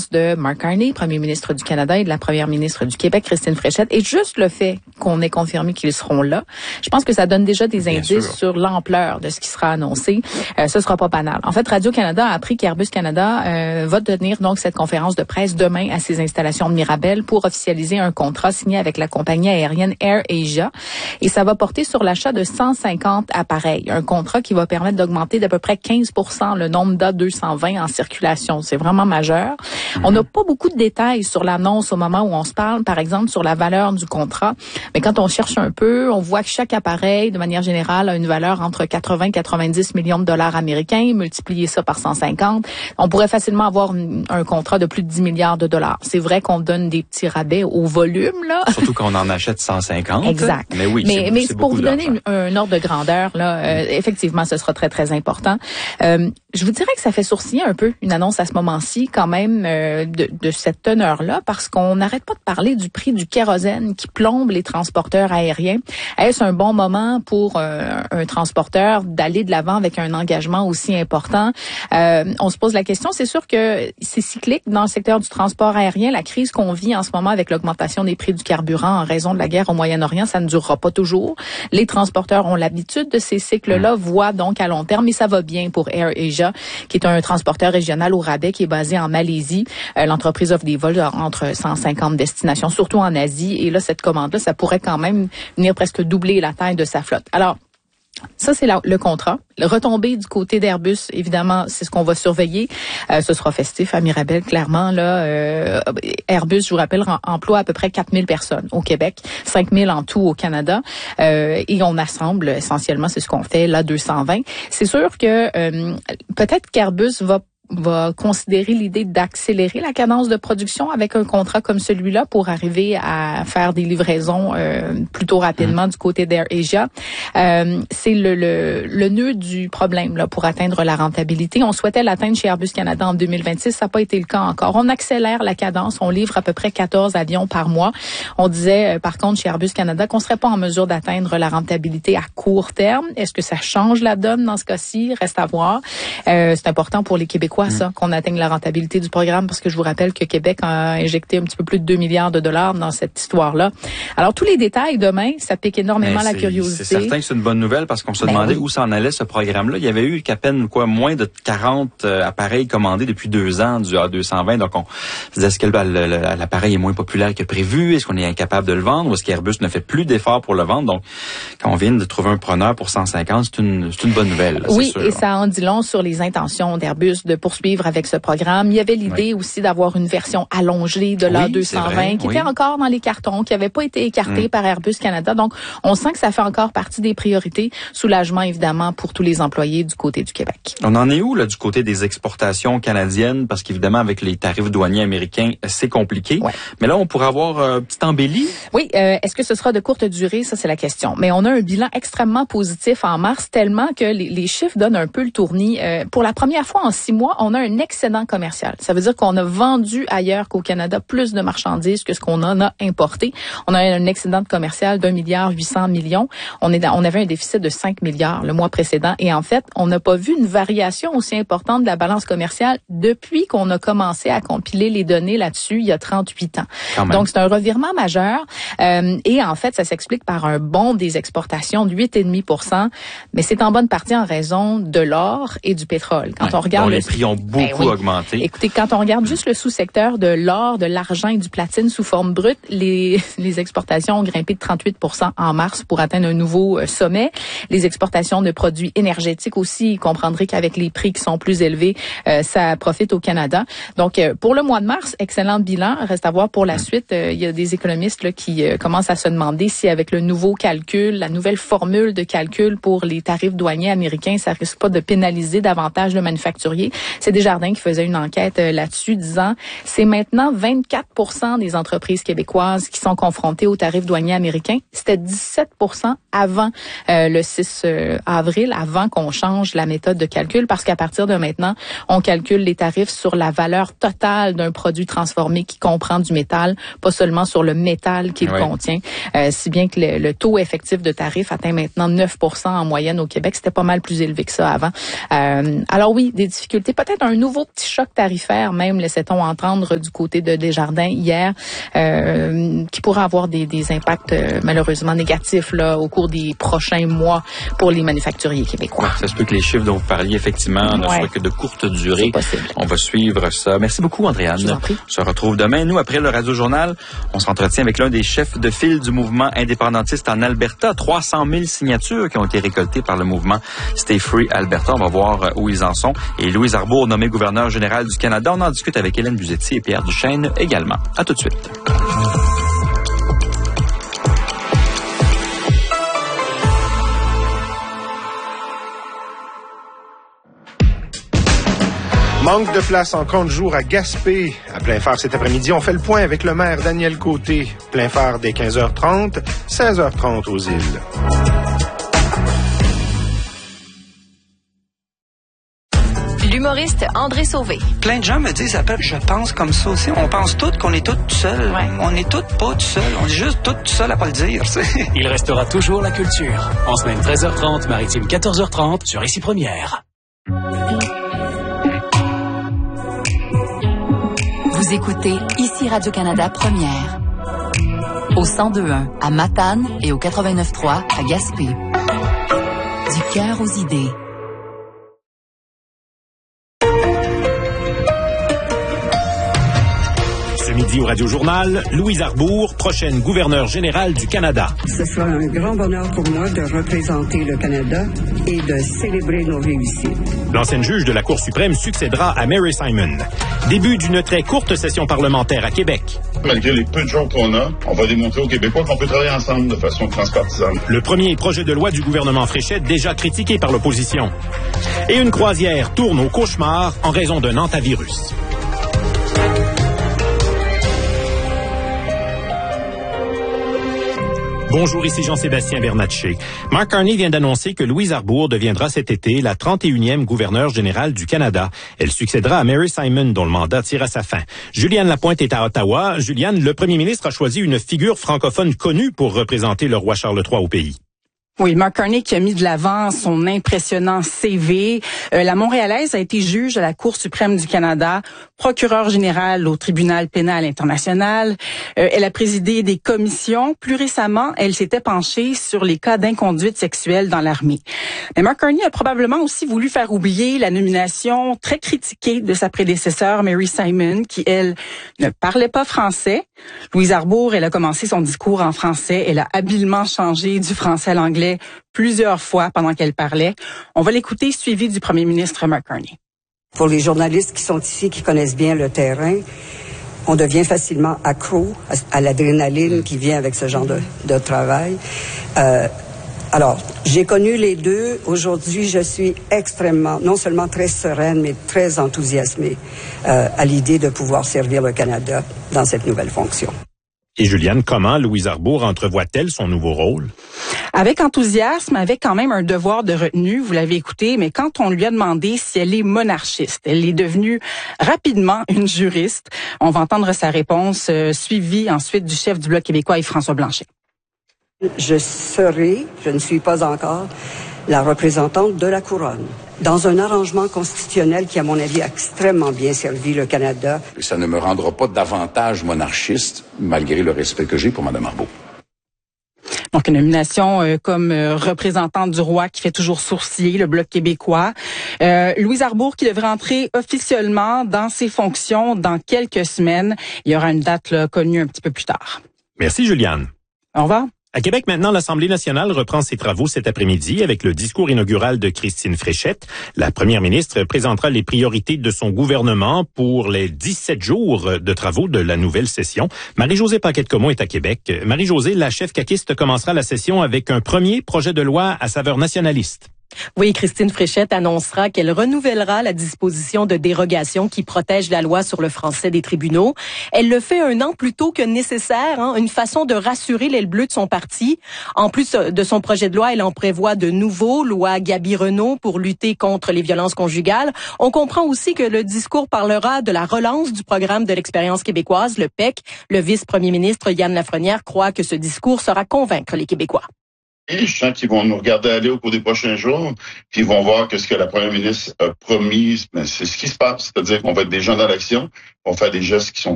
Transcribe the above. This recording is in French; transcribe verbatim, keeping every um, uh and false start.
annonce de Mark Carney, premier ministre du Canada, et de la première ministre du Québec, Christine Fréchette, et juste le fait qu'on ait confirmé qu'ils seront là, je pense que ça donne déjà des Bien indices sûr. sur l'ampleur de ce qui sera annoncé. Euh, ce sera pas banal. En fait, Radio-Canada a appris qu'Airbus Canada euh, va tenir donc cette conférence de presse demain à ses installations de Mirabel pour officialiser un contrat signé avec la compagnie aérienne Air Asia. Et ça va porter sur l'achat de cent cinquante appareils. Un contrat qui va permettre d'augmenter d'à peu près quinze pour cent le nombre d'A deux cent vingt en circulation. C'est vraiment majeur. Mm-hmm. On n'a pas beaucoup de détails sur l'annonce au moment où on se parle, par exemple, sur la valeur du contrat. Mais quand on cherche un peu, on voit que chaque appareil, de manière générale, a une valeur entre quatre-vingts et quatre-vingt-dix millions de dollars américains. Multiplier ça par cent cinquante, on pourrait facilement avoir un, un contrat de plus de dix milliards de dollars. C'est vrai qu'on donne des petits rabais au volume, là. Surtout qu'on en achète cent cinquante. Exact. Mais oui, mais, c'est, mais c'est pour vous donner d'argent. un, un ordre de grandeur, là, euh, effectivement, ce sera très, très important. Euh, je vous dirais que ça fait sourciller un peu une annonce à ce moment-ci, quand même, euh, de, de cette teneur-là, parce qu'on n'arrête pas de parler du prix du kérosène qui plombe les transporteurs aériens. Est-ce un bon moment pour euh, un transporteur d'aller de l'avant avec un engagement aussi important? Euh, on se pose la question. C'est sûr que c'est cyclique dans le secteur du transport aérien. La crise qu'on vit en ce moment avec l'augmentation des prix du carburant en raison de la guerre au Moyen-Orient, ça ne durera pas toujours. Les transporteurs ont l'habitude de ces cycles-là, mmh. voient donc à long terme, mais ça va bien pour Air Asia, qui est un transporteur régional au rabais qui est basé en Malaisie. Euh, l'entreprise offre des vols entre cent cinquante destinations, surtout en Asie. Et là, cette commande-là, ça pourrait quand même venir presque doubler la taille de sa flotte. Alors, ça, c'est la, le contrat. Le retombé du côté d'Airbus, évidemment, c'est ce qu'on va surveiller. Euh, ce sera festif à Mirabel, clairement. Là, euh, Airbus, je vous rappelle, emploie à peu près quatre mille personnes au Québec, cinq mille en tout au Canada. Euh, et on assemble, essentiellement, c'est ce qu'on fait, l'A deux cent vingt. C'est sûr que euh, peut-être qu'Airbus va va considérer l'idée d'accélérer la cadence de production avec un contrat comme celui-là pour arriver à faire des livraisons euh, plutôt rapidement mmh. du côté d'Air Asia. Euh, c'est le, le, le nœud du problème là pour atteindre la rentabilité. On souhaitait l'atteindre chez Airbus Canada en deux mille vingt-six. Ça n'a pas été le cas encore. On accélère la cadence. On livre à peu près quatorze avions par mois. On disait, euh, par contre, chez Airbus Canada qu'on serait pas en mesure d'atteindre la rentabilité à court terme. Est-ce que ça change la donne dans ce cas-ci? Reste à voir. Euh, c'est important pour les Québécois ça, qu'on atteigne la rentabilité du programme, parce que je vous rappelle que Québec a injecté un petit peu plus de deux milliards de dollars dans cette histoire-là. Alors, tous les détails demain, ça pique énormément la curiosité. C'est certain que c'est une bonne nouvelle, parce qu'on se ben demandait oui. où s'en allait ce programme-là. Il y avait eu qu'à peine quoi moins de quarante euh, appareils commandés depuis deux ans du A deux cent vingt. Donc, on se disait, est-ce que l'appareil est moins populaire que prévu? Est-ce qu'on est incapable de le vendre? Ou est-ce qu'Airbus ne fait plus d'efforts pour le vendre? Donc, quand on vient de trouver un preneur pour cent cinquante, c'est une, c'est une bonne nouvelle. Là, oui, sûr, et ça en dit long sur les intentions d'Airbus de poursuivre avec ce programme. Il y avait l'idée oui. aussi d'avoir une version allongée de l'A deux cent vingt oui, qui oui. était encore dans les cartons, qui n'avait pas été écartée mmh. par Airbus Canada. Donc, on sent que ça fait encore partie des priorités. Soulagement, évidemment, pour tous les employés du côté du Québec. On en est où, là, du côté des exportations canadiennes? Parce qu'évidemment, avec les tarifs douaniers américains, c'est compliqué. Ouais. Mais là, on pourrait avoir un petit embelli. Oui, euh, est-ce que ce sera de courte durée? Ça, c'est la question. Mais on a un bilan extrêmement positif en mars, tellement que les, les chiffres donnent un peu le tournis. Euh, pour la première fois en six mois, on a un excédent commercial. Ça veut dire qu'on a vendu ailleurs qu'au Canada plus de marchandises que ce qu'on en a importé. On a un excédent commercial d'un milliard huit cents millions. On est dans, on avait un déficit de cinq milliards le mois précédent. Et en fait, on n'a pas vu une variation aussi importante de la balance commerciale depuis qu'on a commencé à compiler les données là-dessus il y a trente-huit ans. Donc, c'est un revirement majeur. Euh, et en fait, ça s'explique par un bond des exportations de huit virgule cinq pour cent. Mais c'est en bonne partie en raison de l'or et du pétrole. Quand ouais, on regarde... Bon, les le... prix ont beaucoup ben oui. augmenté. Écoutez, quand on regarde juste le sous-secteur de l'or, de l'argent et du platine sous forme brute, les, les exportations ont grimpé de trente-huit pour cent en mars pour atteindre un nouveau sommet. Les exportations de produits énergétiques aussi, vous comprendrez qu'avec les prix qui sont plus élevés, euh, ça profite au Canada. Donc, euh, pour le mois de mars, excellent bilan. Reste à voir pour la suite. Euh, il y a des économistes là, qui euh, commencent à se demander si avec le nouveau calcul, la nouvelle formule de calcul pour les tarifs douaniers américains, ça risque pas de pénaliser davantage le manufacturier. C'est Desjardins qui faisait une enquête euh, là-dessus disant c'est maintenant vingt-quatre pour cent des entreprises québécoises qui sont confrontées aux tarifs douaniers américains. C'était dix-sept pour cent avant euh, le six avril, avant qu'on change la méthode de calcul, parce qu'à partir de maintenant, on calcule les tarifs sur la valeur totale d'un produit transformé qui comprend du métal, pas seulement sur le métal qu'il oui. contient. Euh, si bien que le, le taux effectif de tarif atteint maintenant neuf pour cent en moyenne au Québec. C'était pas mal plus élevé que ça avant. Euh, alors oui, des difficultés peut-être un nouveau petit choc tarifaire, même, laissait-on entendre du côté de Desjardins hier, euh, qui pourrait avoir des, des impacts euh, malheureusement négatifs là au cours des prochains mois pour les manufacturiers québécois. Ouais, ça se peut que les chiffres dont vous parliez, effectivement, ne ouais. soient que de courte durée. C'est possible. On va suivre ça. Merci beaucoup, Andréane. Je vous en prie. On se retrouve demain. Nous, après le Radio-Journal, on s'entretient avec l'un des chefs de file du mouvement indépendantiste en Alberta. trois cent mille signatures qui ont été récoltées par le mouvement Stay Free Alberta. On va voir où ils en sont. Et Louise Arbour, nommé gouverneur général du Canada. On en discute avec Hélène Buzetti et Pierre Duchesne également. À tout de suite. Manque de place en camp de jour à Gaspé. À plein phare cet après-midi, on fait le point avec le maire Daniel Côté. Plein phare dès quinze heures trente, seize heures trente aux îles. L'humoriste André Sauvé. Plein de gens me disent, appelle, je pense comme ça aussi. On pense tous qu'on est tous tout seuls. Ouais. On est tous pas tout seuls. On est juste tous tout seuls à pas le dire. Il restera toujours la culture. En semaine treize heures trente, maritime quatorze heures trente sur Ici Première. Vous écoutez Ici Radio-Canada Première. Au cent deux point un à Matane et au quatre-vingt-neuf point trois à Gaspé. Du cœur aux idées. Ce midi au Radio-Journal, Louise Arbour, prochaine gouverneure générale du Canada. Ce sera un grand bonheur pour moi de représenter le Canada et de célébrer nos réussites. L'ancienne juge de la Cour suprême succédera à Mary Simon. Début d'une très courte session parlementaire à Québec. Malgré les peu de jours qu'on a, on va démontrer aux Québécois qu'on peut travailler ensemble de façon transpartisane. Le premier projet de loi du gouvernement Fréchette déjà critiqué par l'opposition. Et une croisière tourne au cauchemar en raison d'un hantavirus. Bonjour, ici Jean-Sébastien Bernatchez. Mark Carney vient d'annoncer que Louise Arbour deviendra cet été la trente et unième gouverneure générale du Canada. Elle succédera à Mary Simon, dont le mandat tire à sa fin. Juliane Lapointe est à Ottawa. Juliane, le premier ministre a choisi une figure francophone connue pour représenter le roi Charles trois au pays. Oui, Mark Carney qui a mis de l'avant son impressionnant C V. Euh, la Montréalaise a été juge à la Cour suprême du Canada, procureure générale au tribunal pénal international. Euh, elle a présidé des commissions. Plus récemment, elle s'était penchée sur les cas d'inconduite sexuelle dans l'armée. Mais Mark Carney a probablement aussi voulu faire oublier la nomination très critiquée de sa prédécesseur Mary Simon, qui, elle, ne parlait pas français. Louise Arbour, elle a commencé son discours en français. Elle a habilement changé du français à l'anglais plusieurs fois pendant qu'elle parlait. On va l'écouter, suivi du premier ministre Mark Carney. Pour les journalistes qui sont ici, qui connaissent bien le terrain, on devient facilement accro à, à l'adrénaline qui vient avec ce genre de, de travail. Euh, alors, j'ai connu les deux. Aujourd'hui, je suis extrêmement, non seulement très sereine, mais très enthousiasmée euh, à l'idée de pouvoir servir le Canada dans cette nouvelle fonction. Et Juliane, comment Louise Arbour entrevoit-elle son nouveau rôle? Avec enthousiasme, avec quand même un devoir de retenue, vous l'avez écouté, mais quand on lui a demandé si elle est monarchiste, elle est devenue rapidement une juriste. On va entendre sa réponse, euh, suivie ensuite du chef du Bloc québécois, Yves-François Blanchet. Je serai, je ne suis pas encore, la représentante de la couronne, dans un arrangement constitutionnel qui, à mon avis, a extrêmement bien servi le Canada. Ça ne me rendra pas davantage monarchiste, malgré le respect que j'ai pour Mme Arbour. Donc, une nomination euh, comme euh, représentante du roi qui fait toujours sourciller le Bloc québécois. Euh, Louise Arbour qui devrait entrer officiellement dans ses fonctions dans quelques semaines. Il y aura une date là, connue un petit peu plus tard. Merci, Juliane. Au revoir. À Québec, maintenant, l'Assemblée nationale reprend ses travaux cet après-midi avec le discours inaugural de Christine Fréchette. La première ministre présentera les priorités de son gouvernement pour les dix-sept jours de travaux de la nouvelle session. Marie-Josée Paquette-Comont est à Québec. Marie-Josée, la chef caquiste commencera la session avec un premier projet de loi à saveur nationaliste. Oui, Christine Fréchette annoncera qu'elle renouvellera la disposition de dérogation qui protège la loi sur le français des tribunaux. Elle le fait un an plus tôt que nécessaire, hein, une façon de rassurer l'aile bleue de son parti. En plus de son projet de loi, elle en prévoit de nouveaux, loi Gabi-Renault pour lutter contre les violences conjugales. On comprend aussi que le discours parlera de la relance du programme de l'expérience québécoise, le P E C. Le vice-premier ministre Yann Lafrenière croit que ce discours saura convaincre les Québécois. je sens qu'ils vont nous regarder aller au cours des prochains jours, puis ils vont voir que ce que la première ministre a promis, ben, c'est ce qui se passe. C'est-à-dire qu'on va être des gens dans l'action, on va faire des gestes qui sont